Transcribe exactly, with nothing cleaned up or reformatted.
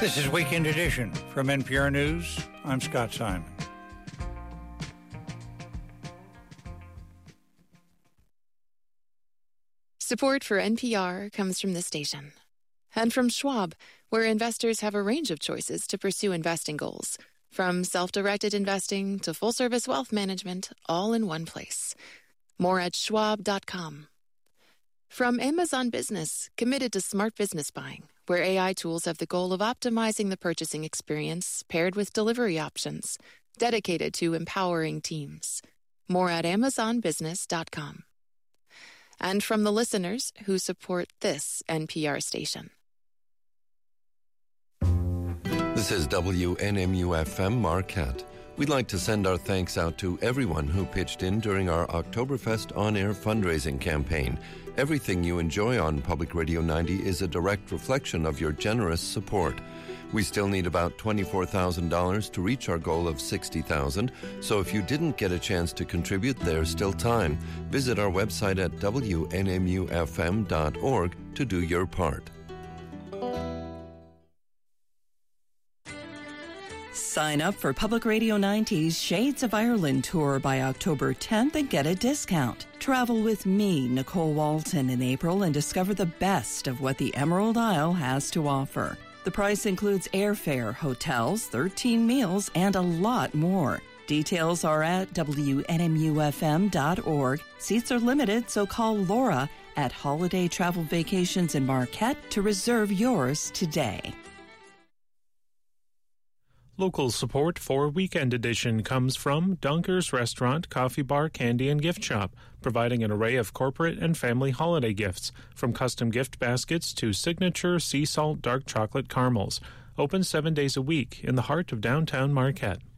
This is Weekend Edition from N P R News. I'm Scott Simon. Support for N P R comes from this station and from Schwab, where investors have a range of choices to pursue investing goals, from self-directed investing to full-service wealth management, all in one place. More at schwab dot com. From Amazon Business, committed to smart business buying, where A I tools have the goal of optimizing the purchasing experience paired with delivery options, dedicated to empowering teams. More at amazon business dot com. And from the listeners who support this N P R station. This is W N M U F M Marquette. We'd like to send our thanks out to everyone who pitched in during our Oktoberfest on-air fundraising campaign. Everything you enjoy on Public Radio ninety is a direct reflection of your generous support. We still need about twenty-four thousand dollars to reach our goal of sixty thousand dollars, so if you didn't get a chance to contribute, there's still time. Visit our website at W N M U F M dot org to do your part. Sign up for Public Radio ninety's Shades of Ireland tour by October tenth and get a discount. Travel with me, Nicole Walton, in April and discover the best of what the Emerald Isle has to offer. The price includes airfare, hotels, thirteen meals, and a lot more. Details are at W N M U F M dot org. Seats are limited, so call Laura at Holiday Travel Vacations in Marquette to reserve yours today. Local support for Weekend Edition comes from Dunker's Restaurant, Coffee Bar, Candy and Gift Shop, providing an array of corporate and family holiday gifts, from custom gift baskets to signature sea salt dark chocolate caramels. Open seven days a week in the heart of downtown Marquette.